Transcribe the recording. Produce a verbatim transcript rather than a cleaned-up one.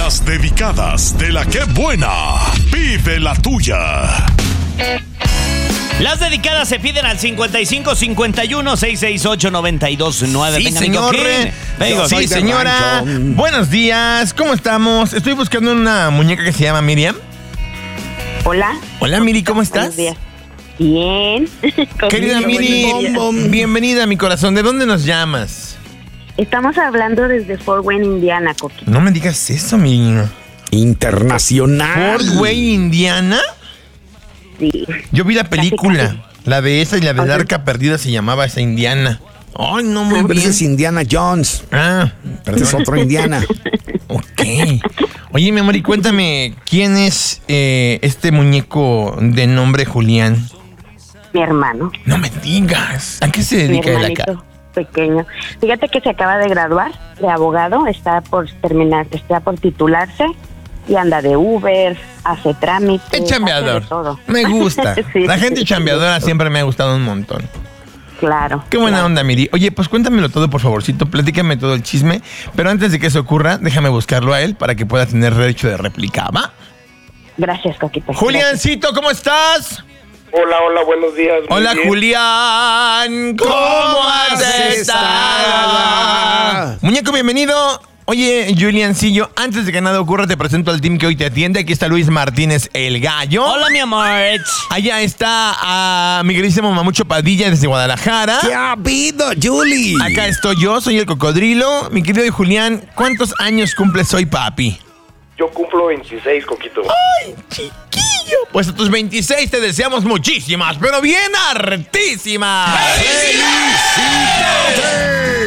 Las dedicadas de la que buena. Pide la tuya. Las dedicadas se piden al cincuenta y cinco cincuenta y uno seiscientos sesenta y ocho noventa y dos nueve. Sí, Venga, señor. Venga, Sí, señora. Buenos días. ¿Cómo estamos? Estoy buscando una muñeca que se llama Miriam. Hola. Hola, Miri, ¿cómo estás? Buenos días. Bien. Querida Miri, bienvenida a mi corazón. ¿De dónde nos llamas? Estamos hablando desde Fort Wayne, Indiana, Coqui. No me digas eso, mi Internacional. Fort Wayne, Indiana. Sí. Yo vi la película, Casi, la de esa y la del Ajá. Arca Perdida se llamaba esa Indiana. Ay, no, muy Pero bien. ese es Indiana Jones. Ah, Pero ese es otro Indiana. ok. Oye, mi amor, y cuéntame, ¿quién es eh, este muñeco de nombre Julián? Mi hermano. No me digas. ¿A qué se Mi dedica él hermanito acá? pequeño. Fíjate que se acaba de graduar de abogado, está por terminar, está por titularse y anda de Uber, hace trámites. Es chambeador. hace de todo. Me gusta. Sí, La gente sí, chambeadora sí. siempre me ha gustado un montón. Claro. Qué buena claro. onda, Miri. Oye, pues cuéntamelo todo, por favorcito. Platícame todo el chisme. Pero antes de que eso ocurra, déjame buscarlo a él para que pueda tener derecho de réplica, ¿va? Gracias, Coquito. Juliancito, ¿cómo estás? Hola, hola, buenos días. Muy Hola, bien. Julián. ¿Cómo has estado? Muñeco, bienvenido. Oye, Juliancillo, antes de que nada ocurra, te presento al team que hoy te atiende. Aquí está Luis Martínez, el gallo. Hola, mi amor. Allá está a mi queridísimo Mamucho Padilla desde Guadalajara. ¿Qué ha habido, Julie? Acá estoy yo, soy el cocodrilo. Mi querido Julián, ¿cuántos años cumples hoy, papi? Yo cumplo veintiséis, Coquito. ¡Ay, chiquillo! Pues a tus veintiséis te deseamos muchísimas, pero bien hartísimas. ¡Felicidades!